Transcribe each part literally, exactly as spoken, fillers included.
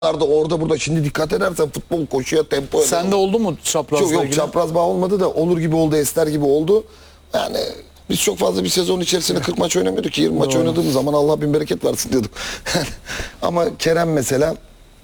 orada burada şimdi dikkat edersen futbol koşuya tempo. Sende oldu mu çaprazla Çok, yok ilgili? çapraz bağ olmadı da olur gibi oldu, ester gibi oldu. Yani biz çok fazla bir sezon içerisinde kırk maç oynamıyorduk ki, yirmi maç oynadığımız zaman Allah bin bereket versin diyorduk. Ama Kerem mesela,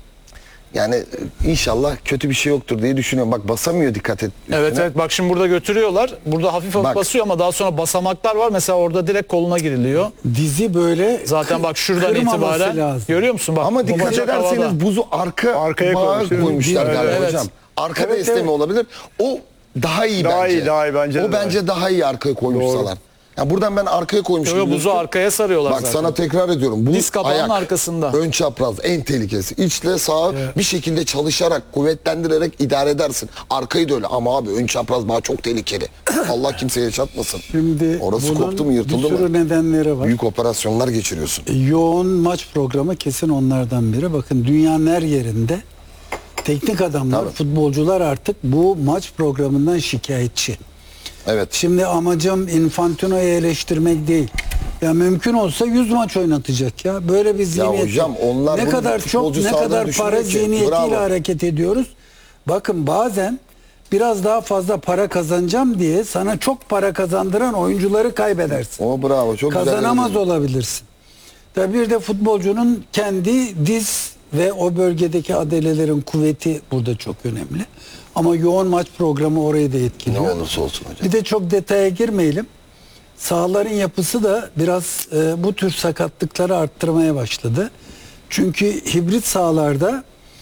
yani inşallah kötü bir şey yoktur diye düşünüyorum. Bak basamıyor, dikkat et. Üstüne. Evet evet, bak şimdi burada götürüyorlar. Burada hafif hafif Bak. basıyor ama daha sonra basamaklar var. Mesela orada direkt koluna giriliyor. Dizi böyle Zaten bak şuradan kırmaması itibaren lazım. görüyor musun? Bak, Ama bu dikkat bacak ederseniz havada. buzu arka Arkaya bağa koymuşlar. koymuşlar Evet, galiba evet. hocam. Arkada Evet, istemi evet. olabilir. O daha iyi Daha bence. iyi, daha iyi bence de O bence daha daha iyi arkaya koymuşsalar. Ya buradan ben arkaya koymuşum. Yo, yo, buzu arkaya sarıyorlar Bak zaten. sana tekrar ediyorum. Bu Diz kapağının ayak, arkasında. ön çapraz en tehlikesi. İçle sağa bir şekilde çalışarak, kuvvetlendirerek idare edersin. Arkayı da öyle. Ama abi ön çapraz bağ çok tehlikeli. Allah kimseye yaşatmasın. Şimdi Orası bunun koptu mu, yırtıldı bir sürü mı? nedenleri var. Büyük operasyonlar geçiriyorsun. Yoğun maç programı kesin onlardan biri. Bakın dünyanın her yerinde teknik adamlar, Tabii. futbolcular artık bu maç programından şikayetçi. Evet. Şimdi amacım Infantino'yu eleştirmek değil. Ya mümkün olsa yüz maç oynatacak ya. Böyle bir zihniyet. hocam, onlar ne bunu kadar çok, futbolcu ne sahadan kadar para düşünüyor ki. zihniyetiyle Bravo. hareket ediyoruz. Bakın bazen biraz daha fazla para kazanacağım diye sana çok para kazandıran oyuncuları kaybedersin. O bravo, çok güzel. Kazanamaz olabilirsin. Tabii bir de futbolcunun kendi diz ve o bölgedeki adalelerin kuvveti burada çok önemli. Ama yoğun maç programı orayı da Ne etkiliyor. olursa olsun hocam. Bir de çok detaya girmeyelim. Sahaların yapısı da biraz e, bu tür sakatlıkları arttırmaya başladı. Çünkü hibrit sahalarda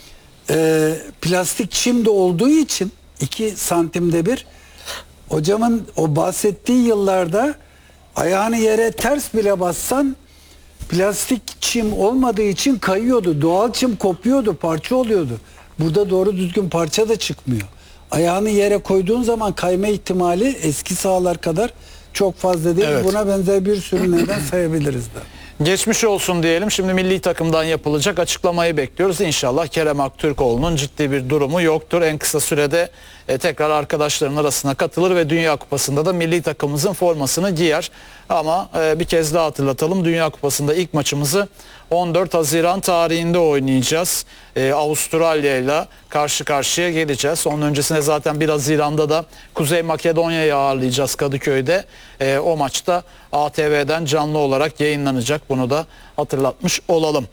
e, plastik çim de olduğu için iki santimde bir, hocamın o bahsettiği yıllarda ayağını yere ters bile bassan plastik çim olmadığı için kayıyordu. Doğal çim kopuyordu, parça oluyordu. Burada doğru düzgün parça da çıkmıyor. Ayağını yere koyduğun zaman kayma ihtimali eski sahalar kadar çok fazla değil. Evet. Buna benzer bir sürü neden sayabiliriz de. Geçmiş olsun diyelim. Şimdi milli takımdan yapılacak açıklamayı bekliyoruz. İnşallah Kerem Aktürkoğlu'nun ciddi bir durumu yoktur. En kısa sürede e, tekrar arkadaşlarının arasına katılır ve Dünya Kupası'nda da milli takımımızın formasını giyer. Ama e, bir kez daha hatırlatalım. Dünya Kupası'nda ilk maçımızı on dört Haziran tarihinde oynayacağız. E, Avustralya ile karşı karşıya geleceğiz. Onun öncesinde zaten bir Haziran'da da Kuzey Makedonya'yı ağırlayacağız Kadıköy'de. E, o maçta A T V'den canlı olarak yayınlanacak. Bunu da hatırlatmış olalım.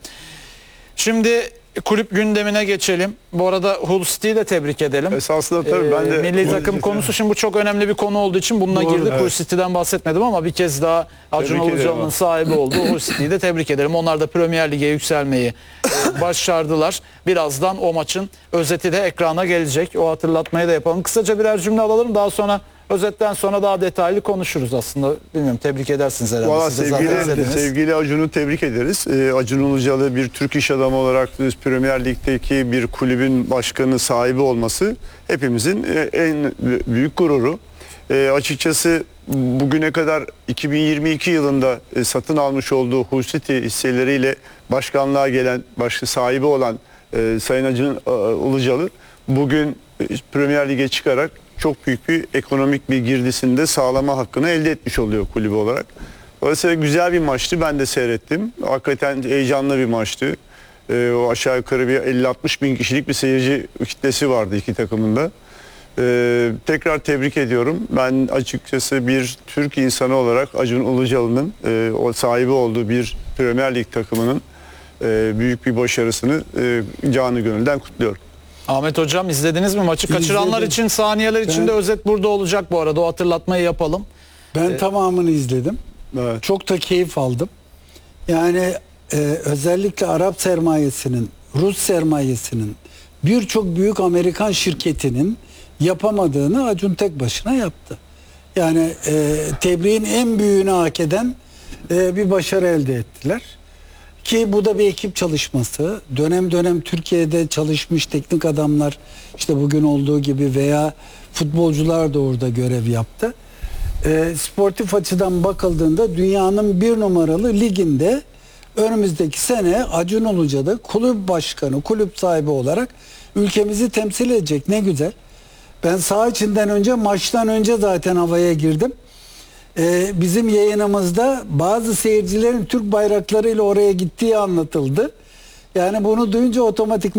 Şimdi kulüp gündemine geçelim. Bu arada Hull City'yi de tebrik edelim. Esasında tabii ben de- Milli takım konusu şimdi bu çok önemli bir konu olduğu için bununla Doğru, girdik. evet. Hull City'den bahsetmedim ama bir kez daha Acun Tebrik ederim Ilıcalı'nın abi. sahibi oldu. Hull City'yi de tebrik ederim. Onlar da Premier Lig'e yükselmeyi e, başardılar. Birazdan o maçın özeti de ekrana gelecek. O hatırlatmayı da yapalım. Kısaca birer cümle alalım. Daha sonra özetten sonra daha detaylı konuşuruz aslında. Bilmiyorum, tebrik edersiniz herhalde. Valla Siz de zaten sevgili, izlediniz. sevgili Acun'u tebrik ederiz. Ee, Acun Ilıcalı bir Türk iş adamı olarak Premier Lig'deki bir kulübün başkanı, sahibi olması hepimizin e, en büyük gururu. E, açıkçası bugüne kadar iki bin yirmi iki yılında e, satın almış olduğu Hull City hisseleriyle başkanlığa gelen, başka sahibi olan e, Sayın Acun e, Ilıcalı bugün e, Premier Lig'e çıkarak çok büyük bir ekonomik bir girdisini de sağlama hakkını elde etmiş oluyor kulübü olarak. Dolayısıyla güzel bir maçtı. Ben de seyrettim. Hakikaten heyecanlı bir maçtı. Ee, o aşağı yukarı bir elli altmış bin kişilik bir seyirci kitlesi vardı iki takımında. Ee, tekrar tebrik ediyorum. Ben açıkçası bir Türk insanı olarak Acun Ilıcalı'nın e, o sahibi olduğu bir Premier Lig takımının e, büyük bir başarısını e, canı gönülden kutluyorum. Ahmet Hocam, izlediniz mi maçı? Kaçıranlar İzledim. için, saniyeler için Ben- de özet burada olacak bu arada. O hatırlatmayı yapalım. Ben tamamını izledim. Evet. Çok da keyif aldım. Yani e, özellikle Arap sermayesinin, Rus sermayesinin, birçok büyük Amerikan şirketinin yapamadığını Acun tek başına yaptı. Yani e, tebriğin en büyüğünü hak eden e, bir başarı elde ettiler. Ki bu da bir ekip çalışması. Dönem dönem Türkiye'de çalışmış teknik adamlar, işte bugün olduğu gibi, veya futbolcular da orada görev yaptı. E, sportif açıdan bakıldığında dünyanın bir numaralı liginde önümüzdeki sene Acun Ilıcalı kulüp başkanı, kulüp sahibi olarak ülkemizi temsil edecek. Ne güzel. Ben saha içinden önce, maçtan önce zaten havaya girdim. Ee, bizim yayınımızda bazı seyircilerin Türk bayraklarıyla oraya gittiği anlatıldı. Yani bunu duyunca otomatik